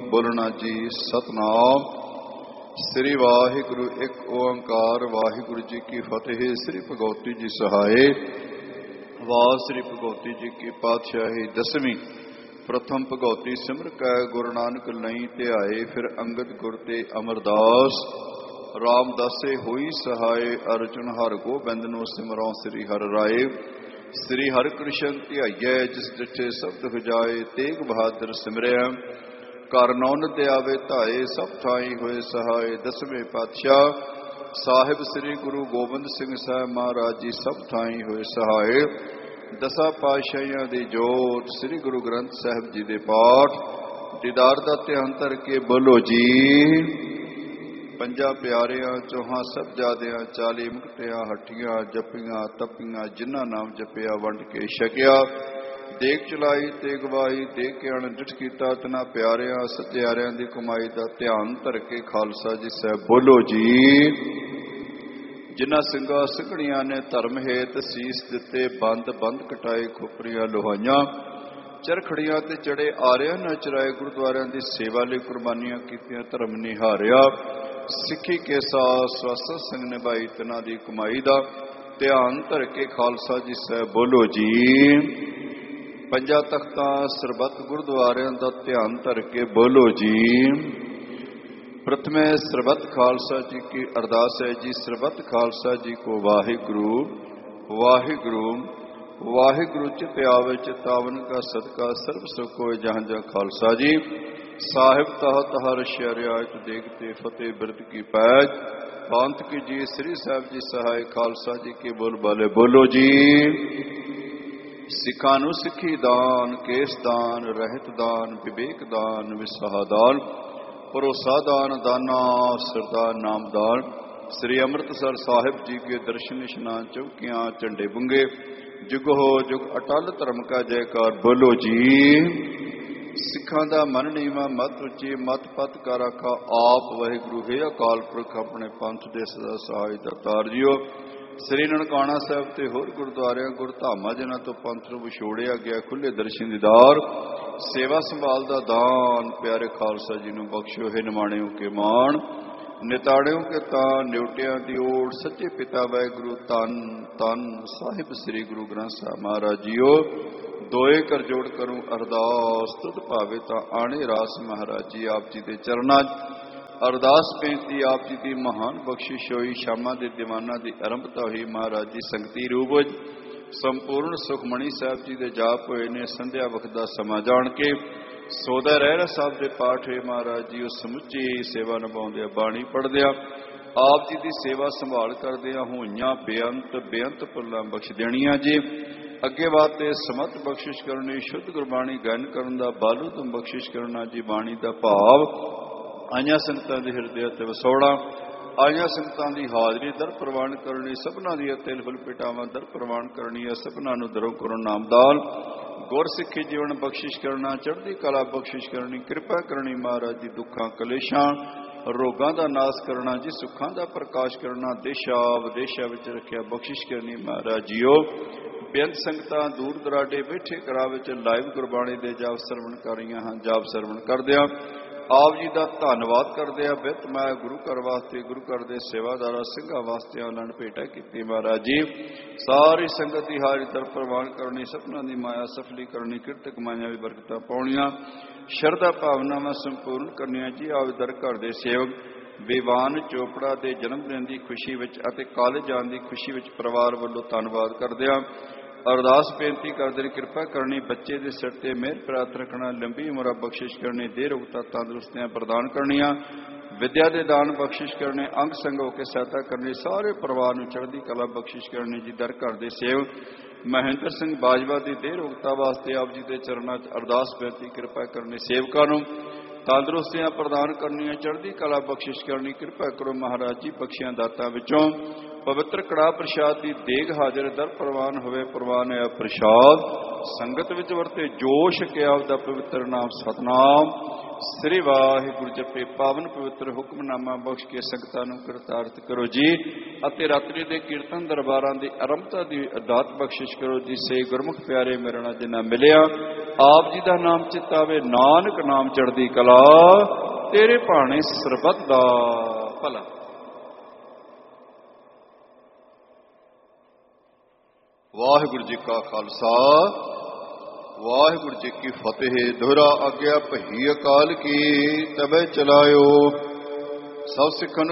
बोलना जी सतनाम। श्री वाहिगुरु एक ओंकार। वाहिगुरु जी की फतेह। श्री भगवती जी सहाय। वाह श्री भगवती जी की पातशाही दसवीं। प्रथम भगवती सिमर कै गुरु नानक लई ध्याए। फिर अंगद गुर ते अमरदास। रामदासे होई सहाय। अर्जुन हर गोबिंद नो सिमरौ श्री हर राय। श्री हर कृष्ण ध्याइयै जिस डिठे शब्द हुजाए। तेग बहादुर सिमरिया कर नौन आवे धाए। सब ठाई होए सहाय। दसवें पातशाह साहिब श्री गुरु गोबिंद सिंह साहब महाराज जी सब ठाई होए सहाय। दसा पातशाहियां दी जोत श्री गुरु ग्रंथ साहिब जी दे पाठ दीदार दा ध्यान धर के बोलो जी। पंजा प्यारियां चौहां सबजादियां 40 मुक्तियां हट्टियां जपियां तपियां जिन्ना नाम जपिया वंड के छकिया। देख चलाई ते गवाई दे के अण डिठ कीता तना प्यारियां सत्यारियां दी कमाई दा ध्यान धर के खालसा जी साहब बोलो जी। जिन्हां ਸਿੰਘਾਂ ਸਿੰਘਣੀਆਂ ने धर्म हेत सीस दिते बंद बंद कटाए खोपरियां लोहाइयां चरखड़ियां ते चढ़े आरिया न चराए। गुरुद्वारियां दी सेवा लई कुर्बानियां कीतियां धर्म निहारिया। सिक्खी के साथ स्वास्थ्य संग निभाई तना दी कमाई दा ध्यान धर के खालसा जी साहब बोलो जी। पंजा तख्तां सरबत गुरुद्वारियां दा ध्यान धर के बोलो जी। प्रथमे सरबत खालसा जी की अरदास है जी। सरबत खालसा जी को वाहिगुरु वाहिगुरु वाहिगुरु चित आवे चितावन का सदका सर्व सुख होए जहाँ जहाँ खालसा जी। साहिब तह तह रशिया रियायत देखते फतेह बिरद की पैज। पांत की जी श्री साहिब जी सहाय। खालसा जी के बोल बाले बोलो जी। सिखा नूं सिखी दान केस दान रहत दान विवेक दान विसाहा दान भरोसा दान दाना सरदार नाम दान। श्री अमृतसर साहिब जी के दर्शन स्नान चौकियां झंडे बुंगे जुग हो जुग अटल धर्म का जयकार बोलो जी। सिखां दा मन नीवा मत उची मत पत कर आखा आप वाहिगुरु हे अकाल पुरख अपने पंथ दे सदा सहाय दातार जियो। श्री ननकाना साहब ते होर गुरुद्वारियां गुरधामां जिन्हां तो पंथ नूं विछोड़िया गया खुले दर्शन दीदार सेवा संभाल दा दान प्यारे खालसा जी नूं बख्शो। हे निमाणिओ के मान निताड़ियों के तान न्योटियां दी ओड़ सच्चे पिता वाहिगुरु तन तन साहिब श्री गुरु ग्रंथ साहिब महाराज जीओ। दोए कर जोड़ करूं अरदास तुद भावे ता आने रास महाराज जी आप जी दे चरनां अरदास बेनती आप जी दी महान बख्शिश होई। शामां दे दीवाना दी आरंभता हुई महाराज जी संगती रूप विच संपूर्ण सुखमणी साहब जी दे जाप होए ने। संध्या वक्त दा समां जाण के सौदा रहरा साहब दे पाठ होए महाराज जी। उस समुची सेवा निभाउंदे बाणी पढ़दिया आप जी दी सेवा संभाल करदिया होइयां बेअंत बेअंत भुल्लां बख्श देणियां जी। अगे वास्ते समत बख्शिश करनी शुद्ध गुरबाणी गायन करन दा बालू तुम बख्शिश करना जी। बाणी दा भाव आइयां संगतां दे हिरदे ते वसौड़ा आइयां संगतां दी हाजरी दर प्रवान करनी। सबना दी तिल फुल पिटावां दर प्रवान करनी है। सबना नूं दरों करो नामदान गुर सिक्खी जीवन बख्शिश करना। चढ़दी कला बख्शिश करनी कृपा करनी महाराज जी। दुखां कलेशां रोगां दा नाश करना जी। सुखां दा प्रकाश करना देशा विदेशा विच रखिया बख्शिश करनी महाराज जीओ। बेअंत संगतां दूर दराडे बैठे घरां विच लाइव गुरबाणी दे जाप सरवण कर रहीआं हन। जाप सरवण करदिआं आप जी का धन्नवाद करदे आ। बित मैं गुरु घर वास्ते गुरु घर दे सेवादारां ਸਿੰਘਾਂ वास्ते आनंद भेटा की महाराज जी। सारी संगत की हाजरी दर प्रवान करनी सपना की माया सफली करनी किरत कमाइयां भी बरकतां पाउणियां शरधा भावनावां संपूर्ण करनियां जी। आप दर घर दे सेवक विवान चोपड़ा के जन्मदिन की खुशी विच अते कॉलेज जाण की खुशी विच परिवार वालों धन्नवाद करदिआं अरदास बेनती करदे ने कृपा करनी बच्चे के सिर ते मेहर प्राप्त रखना लंबी उम्र बख्शिश करनी देर उगता तंदुरुस्तियां प्रदान करनियां विद्या के दान बख्शिश करने अंग संग होकर सहायता करनी सारे परिवार नूं चढ़दी कला बख्शिश करनी जी। दर घर के सेवक महेंद्र सिंह बाजवा की देर उगता वास्ते आप जी के चरणों अरदास बेनती कृपा करनी सेवकां नूं तंदुरुस्तियां प्रदान करनियां चढ़दी कला बख्शिश करनी कृपा करो महाराज जी। बख्शियां दातां विचों ਪਵਿੱਤਰ ਕੜਾਹ ਪ੍ਰਸ਼ਾਦ ਦੀ ਦੇਗ ਹਾਜ਼ਰ ਦਰ ਪ੍ਰਵਾਨ ਹੋਵੇ, ਪ੍ਰਵਾਨ ਹੈ ਪ੍ਰਸ਼ਾਦ ਸੰਗਤ ਵਿੱਚ ਵਰਤੇ ਜੋ ਛਕਿਆ ਆਪਦਾ ਪਵਿੱਤਰ ਨਾਮ ਸਤਨਾਮ ਸ੍ਰੀ ਵਾਹਿਗੁਰੂ ਜਪੇ। ਪਾਵਨ ਪਵਿੱਤਰ ਹੁਕਮਨਾਮਾ ਬਖਸ਼ ਕੇ ਸੰਗਤਾਂ ਨੂੰ ਕਰਤਾਰਤ ਕਰੋ ਜੀ, ਅਤੇ ਰਾਤਰੀ ਦੇ ਕੀਰਤਨ ਦਰਬਾਰਾਂ ਦੀ ਆਰੰਭਤਾ ਦੀ ਅਦਾਤ ਬਖਸ਼ਿਸ਼ ਕਰੋ ਜੀ। ਸੇ ਗੁਰਮੁਖ ਪਿਆਰੇ ਮੇਰੇ ਨਾਲ ਜਿਨ੍ਹਾਂ ਮਿਲਿਆ, ਆਪ ਜੀ ਦਾ ਨਾਮ ਚਿਤਾਵੇ, ਨਾਨਕ ਨਾਮ ਚੜ੍ਹਦੀ ਕਲਾ, ਤੇਰੇ ਭਾਣੇ ਸਰਬੱਤ ਦਾ ਭਲਾ। ਵਾਹਿਗੁਰੂ ਜੀ ਕਾ ਖਾਲਸਾ, ਵਾਹਿਗੁਰੂ ਜੀ ਕੀ ਫਤਿਹ। ਦੋਹਰਾ ਆਗਿਆ ਭਈ ਅਕਾਲ ਕੀ, ਤਬੈ ਚਲਾਇਓ। ਸਭ ਸਿੱਖਾਂ